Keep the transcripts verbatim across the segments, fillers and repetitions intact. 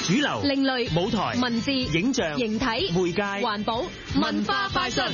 主流、 另類、 舞台、 文字、 影像、 形體、 媒介、 環保、文化快訊。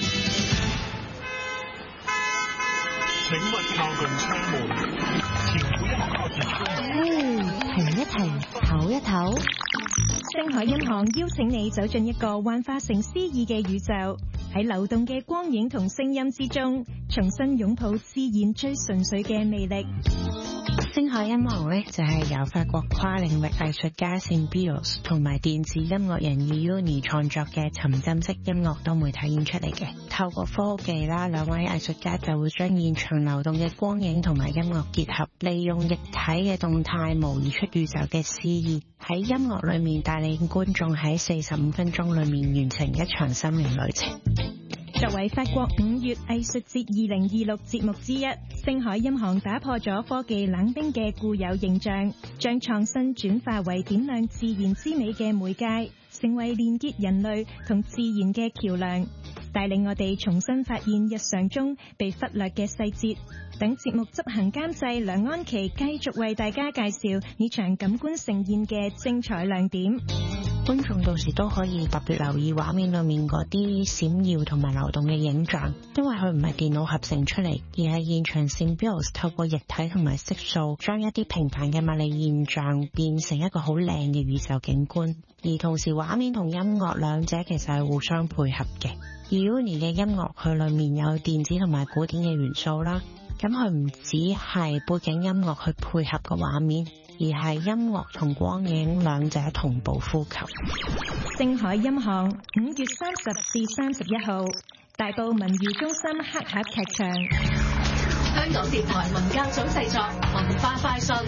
請勿靠近窗門，請不要靠近窗門。 停一停，唞一唞。星海音行邀請你走進一個幻化成詩意嘅宇宙，喺流動嘅光影同聲音之中，重新擁抱自然最純粹嘅魅力。 星海音行呢，就係由法國跨領域藝術家 Symbiose 同埋電子音樂人 Euni 創作嘅沉浸式音樂多媒體演出嚟嘅。透過科技啦，兩位藝術家就會將現場流動嘅光影同埋音樂結合，利用液體嘅動態模擬出宇宙嘅詩意，喺音樂裏面帶領觀眾喺四十五分鐘裏面完成一場心靈旅程。 作為法國五月藝術節二零二六節目之一，星海音行打破咗科技冷冰嘅固有形象，將創新轉化為點亮自然之美嘅媒介，成為連結人類同自然嘅橋樑，帶領我哋重新發現日常中被忽略嘅細節。等節目執行監製梁安琪繼續為大家介紹呢場感官盛宴嘅精彩亮點。 觀眾到時都可以特別留意畫面裏面嗰啲閃耀同埋流動嘅影像，因為佢唔係電腦合成出嚟，而係現場 Symbiose 透過液體同埋色素，將一啲平凡嘅物理現象變成一個好靚嘅宇宙景觀。而同時畫面同音樂兩者其實係互相配合嘅。Euni 嘅音樂佢裏面有電子同埋古典嘅元素啦，咁佢唔只係背景音樂去配合個畫面，而係音樂同光影兩者同步呼吸。 星海音行五月三十至三十一號，大埔文娛中心黑盒劇場。 香港電台文教組製作文化快訊。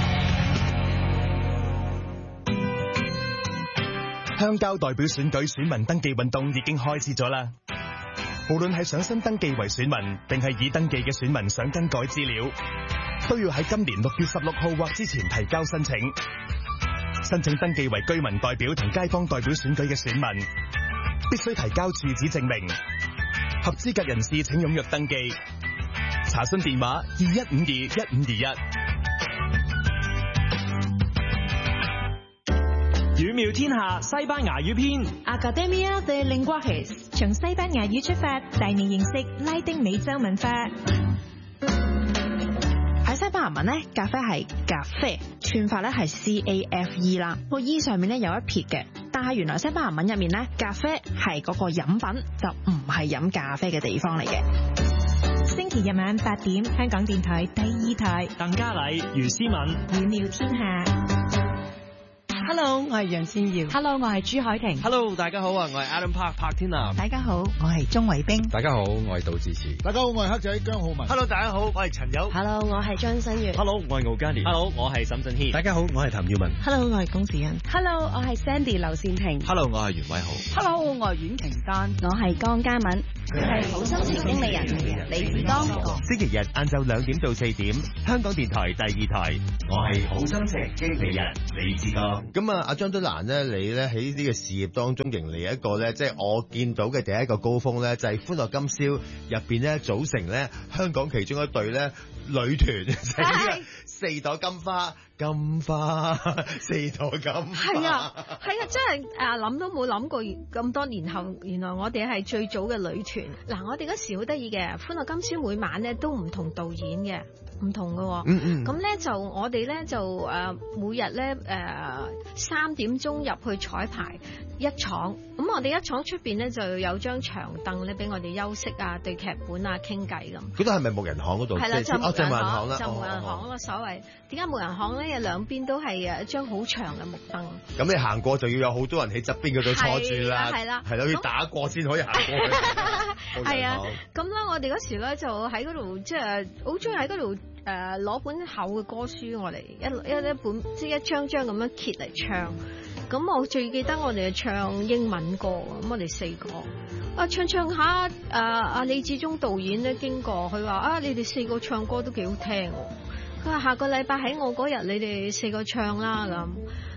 鄉郊代表選舉選民登記運動已經開始咗啦。無論係想新登記為選民，定係已登記嘅選民想更改資料，都要喺今年六月十六號或之前提交申請。申請登記為居民代表同街坊代表選舉嘅選民，必須提交住址證明。合資格人士請踴躍登記。查詢電話二一五二一五二一。 語妙天下西班牙語篇 Academia de Lenguajes 從西班牙語出發，帶你認識拉丁美洲文化。 喺西班牙文咧，咖啡係 café， 串法咧係 C A F E 啦，個 E 上面咧有一撇嘅，但係原來西班牙文入面咧，咖啡係嗰個飲品，就唔係飲咖啡嘅地方嚟嘅。 星期日晚八點，香港電台第二台， 鄧嘉麗、余思敏， 語妙天下。 Hello， 我係楊千瑤。 Hello， 我係朱海婷。 Hello， 大家好啊，我係 Adam Park 柏天南。 大家好，我係鍾偉冰。 大家好，我係杜志慈。 大家好，我係黑仔姜浩文。 Hello， 大家好，我係陳友。 Hello， 我係張新月。 Hello， 我係敖嘉年。 Hello， 我係沈振軒。 大家好，我係譚耀文。 Hello， 我係龔子欣。 Hello， 我係 Sandy 劉善婷。 Hello， 我係袁偉豪。 Hello， 我係阮瓊丹。 我係江嘉敏。佢係好心情經理人李子剛。 星期日晏晝兩點到四點，香港電台第二台，我係好心情經理人李子剛。 咁啊，阿張德蘭呢，你咧喺呢個事業當中迎嚟一個咧，即係我見到嘅第一個高峰咧，就係歡樂今宵入邊咧組成咧香港其中一隊咧女團，就係呢個四朵金花。金花四朵金花， 係啊係啊，真係誒諗都冇諗過，咁多年後原來我哋係最早嘅女團。嗱，我哋嗰時好得意嘅，歡樂今宵每晚咧都唔同導演嘅，唔同嘅、哦。嗯嗯。咁咧就我哋咧就誒、呃、每日咧誒三點鐘入去彩排一廠，咁我哋一廠出邊咧就有張長凳咧俾我哋休息啊，對劇本啊傾偈咁。 嗰度係咪木人巷嗰度？ 係啦，就木人巷啦， 就木人巷咯。所謂點解木人巷咧？兩邊都係誒一張好長嘅木凳。咁你行過就要有好多人喺側邊嗰度坐住啦，係啦，係咯，要打過先可以行過去。係啊， 咁咧我哋嗰時咧就喺嗰度，即係好中意喺嗰度誒攞本厚嘅歌書，我哋一一一本即係一張張咁樣揭嚟唱。咁我最記得我哋係唱英文歌，咁我哋四個啊唱唱下，誒阿李志忠導演咧經過，佢話啊你哋四個唱歌都幾好聽。佢話下個禮拜喺我嗰日，你哋四個唱啦咁。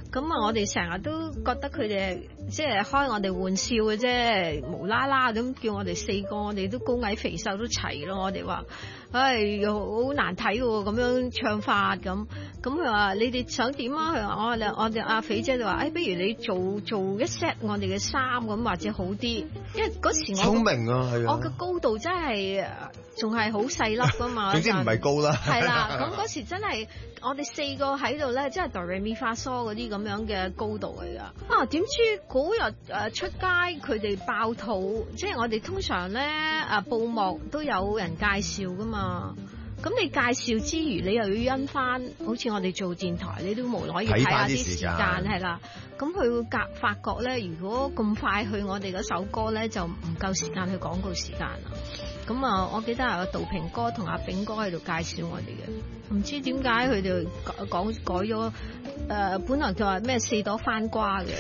咁啊，我哋成日都覺得佢哋即係開我哋玩笑嘅啫，無啦啦咁叫我哋四個，我哋都高矮肥瘦都齊咯。我哋話，唉，好難睇喎，咁樣唱法咁。咁佢話：你哋想點啊？佢話：我哋我哋阿肥姐就話：誒，不如你做做一 set 我哋嘅衫咁，或者好啲。因為嗰時我聰明啊，係啊， 我嘅高度真係仲係好細粒噶嘛。 總之唔係高啦。 係啦，咁嗰時真係我哋四個喺度咧，真係 do re mi fa so 嗰啲咁樣嘅高度嚟噶。啊，點知嗰日誒出街佢哋爆肚，即係我哋通常咧誒報幕都有人介紹噶嘛。咁你介紹之餘，你又要因翻，好似我哋做電台，你都無奈要睇下啲時間係啦。咁佢會夾發覺咧，如果咁快去我哋嗰首歌咧，就唔夠時間去廣告時間啦。咁啊，我記得係杜平哥同阿炳哥喺度介紹我哋嘅，唔知點解佢哋講改咗誒、呃，本來就話咩四朵番瓜嘅。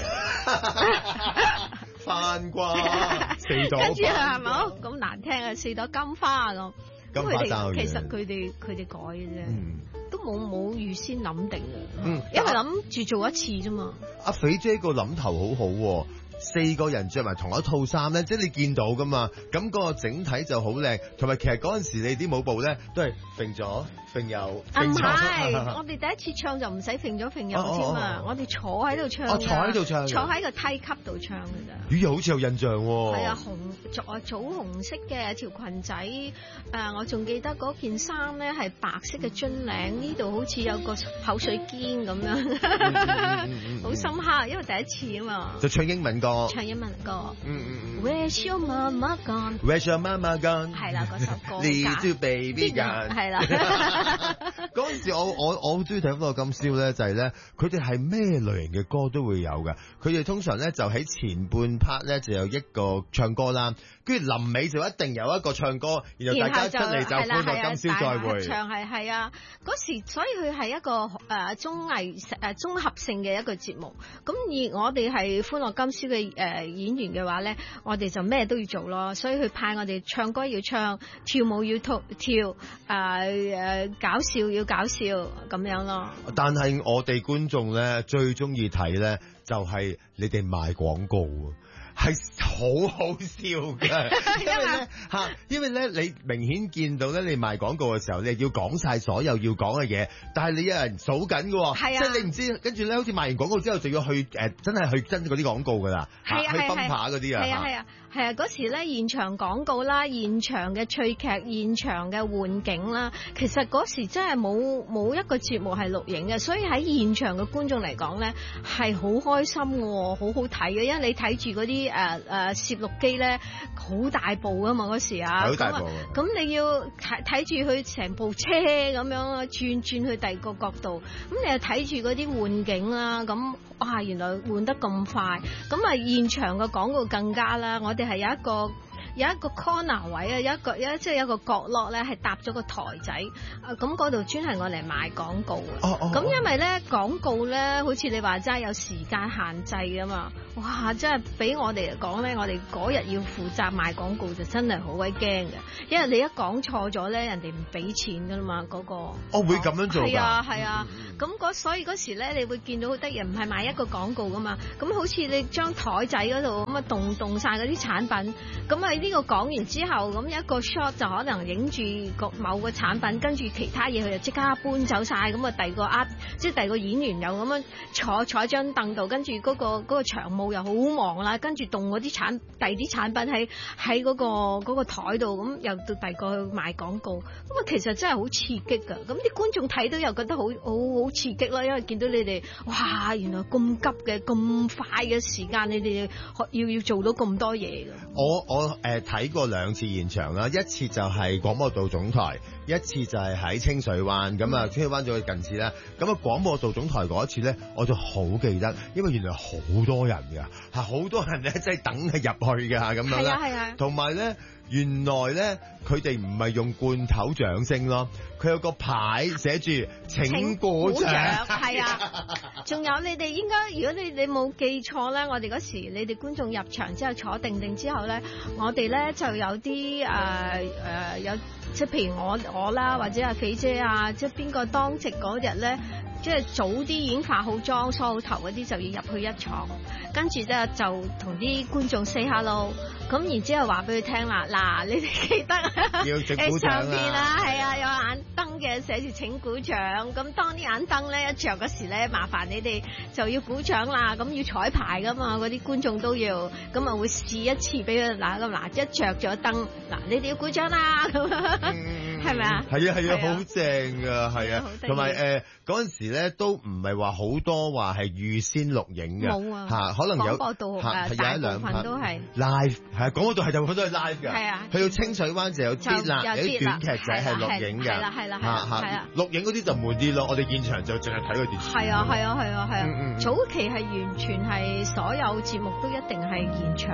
番瓜，四朵， 跟住係咪好咁難聽啊？四朵金花咁。咁佢哋其實佢哋佢哋改嘅啫，嗯、都冇冇預先諗定嘅，嗯、因為諗住做一次啫嘛。 阿肥姐個諗頭好好、啊。四個人着埋同一套衫咧，即係你見到噶嘛，咁嗰個整體就好靚，同埋其實嗰陣時你啲舞步咧都係揈咗揈右。唔係，我哋第一次唱就唔使揈咗揈右添啊，我哋坐喺度唱。 哦，坐喺度唱。 坐喺個梯級度唱㗎咋。 咦，又好似有印象喎。 係啊，紅棗棗紅色嘅條裙仔，誒、呃，我仲記得嗰件衫咧係白色嘅樽領，呢度好似有個口水肩咁樣，好、嗯嗯嗯、深刻，因為第一次啊嘛。 就唱英文歌。 唱英文歌， 嗯嗯嗯 Where's your mama gone? Where's your mama gone? 係啦，嗰首歌。 Little baby gone。係啦。嗰陣時我我我好中意睇《歡樂今宵》咧，就係咧，佢哋係咩類型嘅歌都會有嘅。佢哋通常咧就喺前半 part 咧就有一個唱歌啦，跟住臨尾就一定有一個唱歌，然後大家出嚟就《歡樂今宵》再會。 唱係係啊，嗰時所以佢係一個誒、呃、綜藝誒、呃、綜合性嘅一個節目。咁而我哋係《歡樂今宵》嘅。誒、呃、演員嘅話咧，我哋就咩都要做咯，所以佢派我哋唱歌要唱，跳舞要跳，誒、呃、誒、呃、搞笑要搞笑咁樣咯。 但係我哋觀眾咧最中意睇咧，就係、是、你哋賣廣告啊！係好好笑嘅，因為咧嚇，因為咧你明顯見到咧，你賣廣告嘅時候，你要講晒所有要講嘅嘢，但係你有人數緊嘅喎，即係你唔知，跟住咧好似賣完廣告之後，就要去誒、呃，真係去真嗰啲廣告㗎啦，去崩扒嗰啲啊， 係啊係啊。係啊，嗰時咧現場廣告啦，現場嘅趣劇，現場嘅換景啦，其實嗰時真係冇冇一個節目係錄影嘅，所以喺現場嘅觀眾嚟講咧係好開心嘅，好好睇嘅，因為你睇住嗰啲誒誒攝錄機咧好大部啊嘛嗰時啊， 好大部， 咁你要睇睇住佢成部車咁樣啊轉轉去第二個角度，咁你又睇住嗰啲換景啦，咁哇原來換得咁快，咁啊現場嘅廣告更加啦，我哋係有一個有一個 corner 位啊，有一個有即係有一個角落咧，係搭咗個台仔，啊咁嗰度專係我嚟賣廣告嘅。哦哦。咁因為咧廣告咧，好似你話齋有時間限制㗎嘛，哇！真係俾我哋嚟講咧，我哋嗰日要負責賣廣告就真係好鬼驚嘅，因為你一講錯咗咧，人哋唔俾錢㗎啦嘛，嗰、嗰個。哦， 會咁樣做㗎？ 係啊係啊，咁嗰、嗯、所以嗰時咧，你會見到好得意，唔係賣一個廣告㗎嘛，咁好似你張台仔嗰度咁啊，動動曬嗰啲產品，咁啊。呢個講完之後，咁一個 shot 就可能影住個某個產品，跟住其他嘢佢就即刻搬走晒。咁啊第二個 up，即係第二個演員又咁樣坐坐喺張凳度，跟住嗰個嗰個場務又好忙啦，跟住動嗰啲產第二啲產品喺喺嗰個嗰個台度，咁又到第二個去賣廣告，咁啊其實真係好刺激噶，咁啲觀眾睇到又覺得好好好刺激啦，因為見到你哋哇原來咁急嘅咁快嘅時間，你哋要要做到咁多嘢㗎。 我我誒。睇過兩次現場啦，一次就係廣播道總台，一次就係喺清水灣。咁啊，清水灣咗近次啦。咁啊，廣播道總台嗰一次咧，我就好記得，因為原來好多人㗎，係好多人咧，即係等係入去㗎咁樣啦。係啊係啊。同埋咧，原來咧，佢哋唔係用罐頭掌聲咯，佢有個牌寫住請鼓掌。 係啊。仲有你哋應該，如果你你冇記錯咧，我哋嗰時你哋觀眾入場之後坐定定之後咧，我哋咧就有啲誒誒有，即係譬如我我啦，或者阿肥姐啊，即係邊個當值嗰日咧， 即係早啲已經化好妝、梳好頭嗰啲就要入去一廠，跟住咧就同啲觀眾 say hello， 咁然之後話俾佢聽啦，嗱你哋記得要整鼓掌上邊啊，係啊有眼燈嘅寫住請鼓掌，咁當啲眼燈咧一着嗰時咧，麻煩你哋就要鼓掌啦，咁要彩排噶嘛，嗰啲觀眾都要，咁啊會試一次俾佢嗱咁嗱一着咗燈，嗱你哋要鼓掌啦，咁係咪啊？ 係啊係啊，好正噶，係啊，同埋誒嗰陣時咧都唔係話好多話係預先錄影嘅， 冇啊嚇，可能有廣播道嚇誒有一兩大部分都係 live， 係啊，廣播道係就好多係 live 㗎， 係啊， 去到清水灣就有啲啦，有啲短劇仔係錄影嘅， 係啦係啦係啦係啦， 錄影嗰啲就悶啲咯，我哋現場就淨係睇個電視。 係啊係啊係啊係啊， 嗯嗯早期係完全係所有節目都一定係現場。